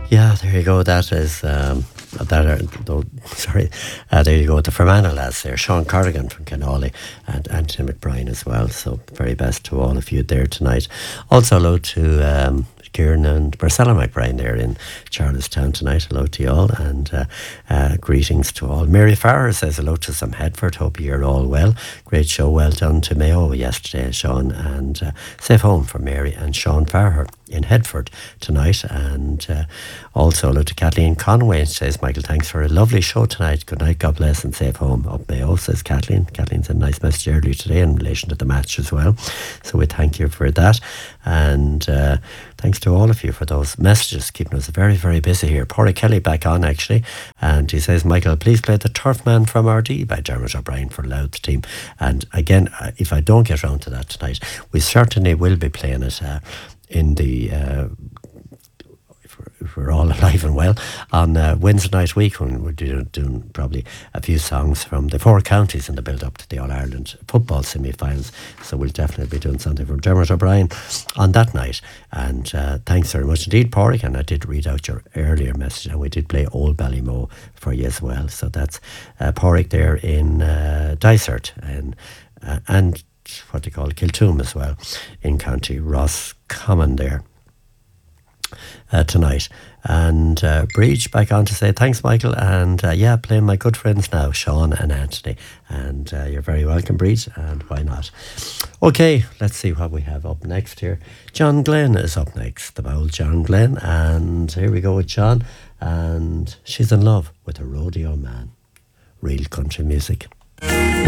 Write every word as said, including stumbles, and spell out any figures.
Yeah, there you go. That is um, that. Are, though, sorry, uh, there you go. The Fermanagh lads there, Sean Corrigan from Kenawley and Anthony McBrien as well. So very best to all of you there tonight. Also hello to um, Kieran and Marcella McBrien there in Charlestown tonight. Hello to you all and uh, uh, greetings to all. Mary Farrer says hello to some Headford. Hope you're all well. Great show. Well done to Mayo yesterday, Sean. And uh, safe home for Mary and Sean Farrer in Headford tonight. And uh, also hello to Kathleen Conway. Says Michael, thanks for a lovely show tonight. Good night, God bless and safe home up Mayo, says Kathleen. Kathleen sent a nice message earlier today in relation to the match as well, so we thank you for that. And uh, thanks to all of you for those messages, keeping us very very busy here. Porry Kelly back on actually, and he says, Michael, please play The Turf Man from R D by Dermot O'Brien for Louth team. And again, if I don't get round to that tonight, we certainly will be playing it uh, in the uh, if, we're, if we're all alive and well on uh, Wednesday night week, when we're doing, doing probably a few songs from the four counties in the build up to the All-Ireland football semi-finals. So we'll definitely be doing something from Dermot O'Brien on that night. And uh, thanks very much indeed, Porrick. And I did read out your earlier message, and we did play Old Ballymo for you as well. So that's uh, Porrick there in uh, Dysart and uh, and what they call Kiltoom as well in County Roscommon there uh, tonight. And uh, Breach back on to say thanks, Michael, and uh, yeah, playing my good friends now, Sean and Anthony. And uh, you're very welcome, Breach, and why not? Okay, let's see what we have up next here. John Glenn is up next, the bold John Glenn, and here we go with John, and She's in Love with a Rodeo Man. Real country music.